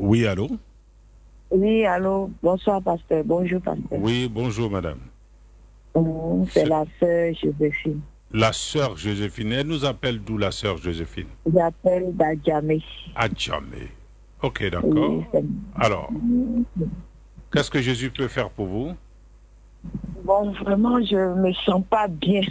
Oui, allô? Oui, allô, bonsoir pasteur, bonjour pasteur. Oui, bonjour madame. C'est la sœur Joséphine. La sœur Joséphine, elle nous appelle d'où la sœur Joséphine? J'appelle d'Adjamé. Adjamé. Ok, d'accord. Oui, Alors, qu'est-ce que Jésus peut faire pour vous? bon, vraiment, je me sens pas bien.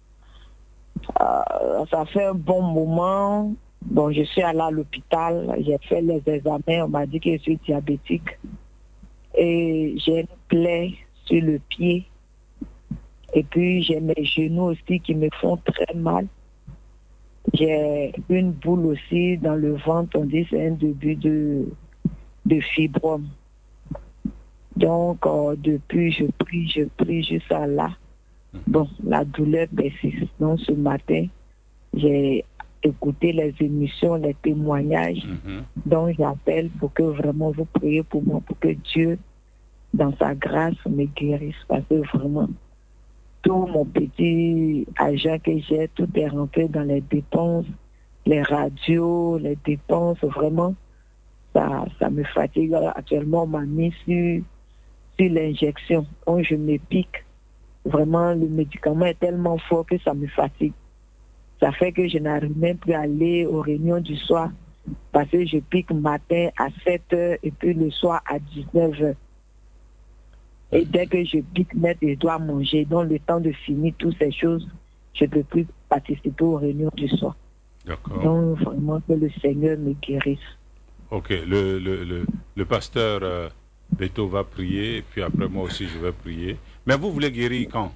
Ça fait un bon moment. Bon, je suis allée à l'hôpital, j'ai fait les examens, on m'a dit que je suis diabétique. Et j'ai une plaie sur le pied. Et puis, j'ai mes genoux aussi qui me font très mal. J'ai une boule aussi dans le ventre, on dit que c'est un début de fibrome. Donc, depuis, je prie jusqu'à là. Bon, la douleur persiste. Donc, ce matin, j'ai écouté les émissions, les témoignages. Donc, j'appelle pour que vraiment vous priez pour moi, pour que Dieu, dans sa grâce, me guérisse. Parce que vraiment, tout mon petit argent que j'ai, tout est rentré dans les dépenses, les radios, les dépenses. Vraiment, ça me fatigue. Actuellement, on m'a mis sur l'injection. Quand je me pique, vraiment, le médicament est tellement fort que ça me fatigue. Ça fait que je n'arrive même plus à aller aux réunions du soir parce que je pique matin à 7h et puis le soir à 19h. Et dès que je pique net, je dois manger. Donc, le temps de finir toutes ces choses, je ne peux plus participer aux réunions du soir. D'accord. Donc, vraiment, que le Seigneur me guérisse. Ok, le pasteur Beto va prier, et puis après moi aussi je vais prier. Mais vous voulez guérir quand?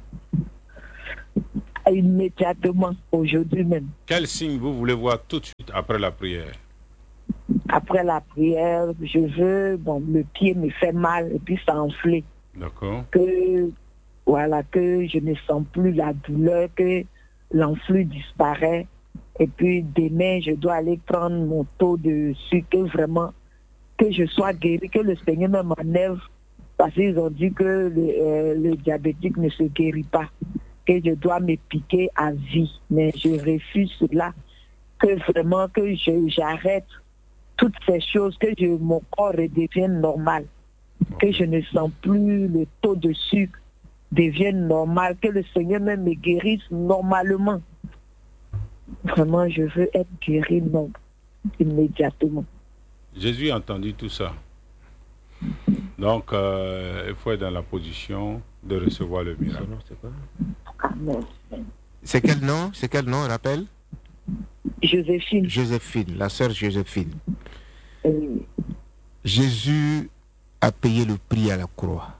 Immédiatement, aujourd'hui même. Quel signe vous voulez voir tout de suite après la prière? Après la prière, je veux, bon, le pied me fait mal et puis ça enflé. D'accord. Que, voilà, que je ne sens plus la douleur, que l'enflure disparaît. Et puis demain, je dois aller prendre mon taux de sucre, vraiment, que je sois guéri, que le Seigneur me m'enlève. Parce qu'ils ont dit que le diabétique ne se guérit pas, que je dois me piquer à vie. Mais je refuse cela, que vraiment que j'arrête toutes ces choses, que mon corps redevienne normal, que je ne sens plus le taux de sucre devienne normal, que le Seigneur même me guérisse normalement. Vraiment, je veux être guéri immédiatement. Jésus a entendu tout ça. Donc, il faut être dans la position de recevoir le miracle. Amen. C'est quel nom? C'est quel nom, rappelle? Joséphine. Joséphine, la sœur Joséphine. Oui. Jésus a payé le prix à la croix.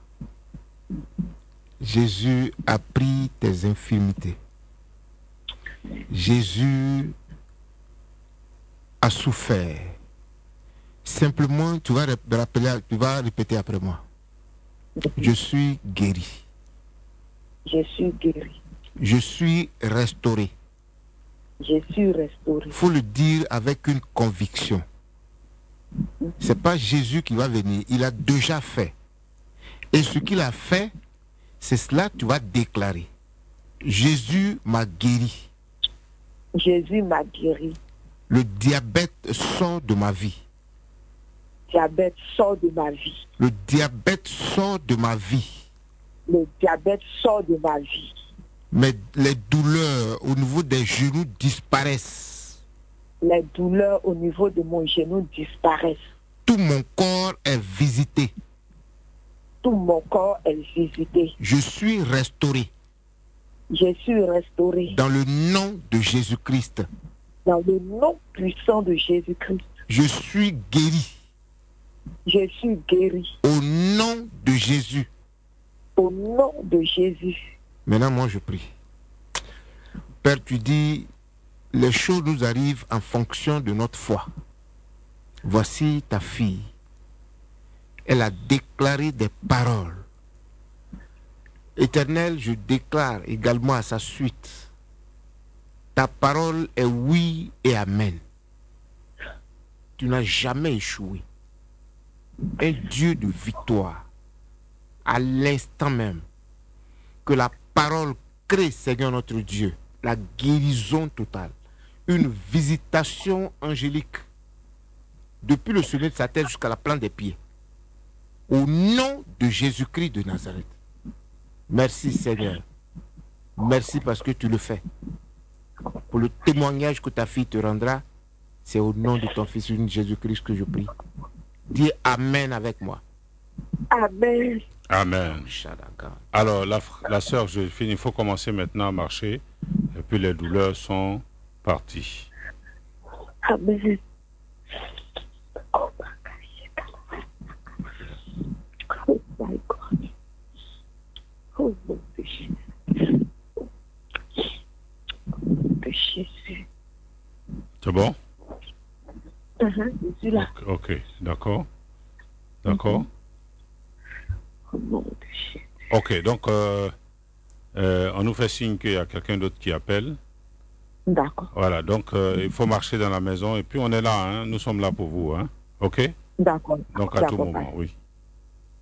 Jésus a pris tes infirmités. Jésus a souffert. Simplement, tu vas répéter après moi. Je suis guéri. Je suis guéri. Je suis restauré. Je suis restauré. Il faut le dire avec une conviction. Ce n'est pas Jésus qui va venir. Il a déjà fait. Et ce qu'il a fait, c'est cela que tu vas déclarer. Jésus m'a guéri. Jésus m'a guéri. Le diabète sort de ma vie. Diabète sort de ma vie. Le diabète sort de ma vie. Le diabète sort de ma vie. Mais les douleurs au niveau des genoux disparaissent. Les douleurs au niveau de mon genou disparaissent. Tout mon corps est visité. Tout mon corps est visité. Je suis restauré. Je suis restauré. Dans le nom de Jésus-Christ. Dans le nom puissant de Jésus-Christ. Je suis guéri. Je suis guéri. Au nom de Jésus. Au nom de Jésus. Maintenant, moi, je prie. Père, tu dis, les choses nous arrivent en fonction de notre foi. Voici ta fille. Elle a déclaré des paroles. Éternel, je déclare également à sa suite. Ta parole est oui et amen. Tu n'as jamais échoué. Un Dieu de victoire. À l'instant même que la parole crée, Seigneur notre Dieu, la guérison totale, une visitation angélique depuis le sommet de sa tête jusqu'à la plante des pieds. Au nom de Jésus-Christ de Nazareth. Merci Seigneur. Merci parce que tu le fais. Pour le témoignage que ta fille te rendra, c'est au nom de ton Fils Jésus-Christ que je prie. Dis Amen avec moi. Amen. Amen. Alors, la sœur Joséphine, il faut commencer maintenant à marcher. Et puis les douleurs sont parties. Amen. Oh my God. Oh mon Dieu. Oh Jésus. C'est bon? Je suis là. Ok, d'accord. D'accord. Oh mon Dieu. Ok, donc on nous fait signe qu'il y a quelqu'un d'autre qui appelle. D'accord. Voilà, donc il faut marcher dans la maison et puis on est là, hein, nous sommes là pour vous. Hein. Ok? D'accord. Donc à tout moment, oui.